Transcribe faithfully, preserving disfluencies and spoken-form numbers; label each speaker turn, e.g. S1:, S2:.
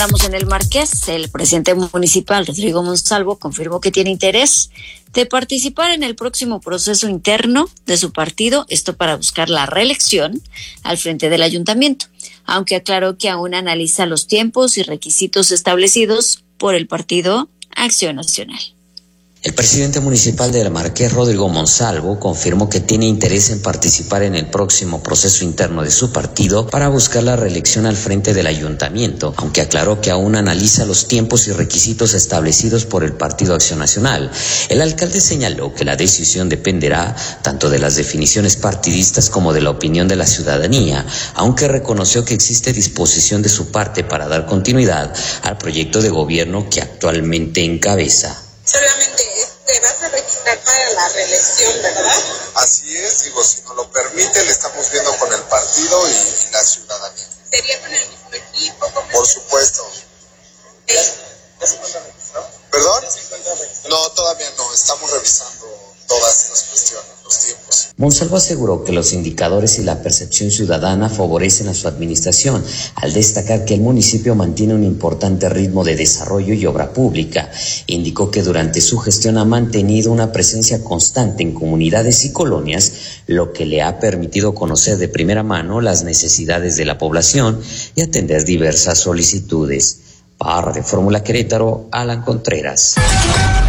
S1: andamos en el Marqués. El presidente municipal, Rodrigo Monsalvo, confirmó que tiene interés de participar en el próximo proceso interno de su partido, esto para buscar la reelección al frente del ayuntamiento, aunque aclaró que aún analiza los tiempos y requisitos establecidos por el Partido Acción Nacional.
S2: El presidente municipal del Marqués, Rodrigo Monsalvo, confirmó que tiene interés en participar en el próximo proceso interno de su partido para buscar la reelección al frente del ayuntamiento, aunque aclaró que aún analiza los tiempos y requisitos establecidos por el Partido Acción Nacional. El alcalde señaló que la decisión dependerá tanto de las definiciones partidistas como de la opinión de la ciudadanía, aunque reconoció que existe disposición de su parte para dar continuidad al proyecto de gobierno que actualmente encabeza.
S3: Solamente te vas a registrar para la reelección, ¿verdad?
S4: Así es, digo, si nos lo permite, le estamos viendo con el partido y, y la ciudadanía.
S3: ¿Sería con el mismo equipo?
S4: Por supuesto.
S3: ¿Sí?
S4: ¿Perdón? No, todavía no, estamos revisando todas esas cuestiones, los tiempos.
S2: Monsalvo aseguró que los indicadores y la percepción ciudadana favorecen a su administración, al destacar que el municipio mantiene un importante ritmo de desarrollo y obra pública. Indicó que durante su gestión ha mantenido una presencia constante en comunidades y colonias, lo que le ha permitido conocer de primera mano las necesidades de la población y atender diversas solicitudes. Para de Fórmula Querétaro, Alan Contreras.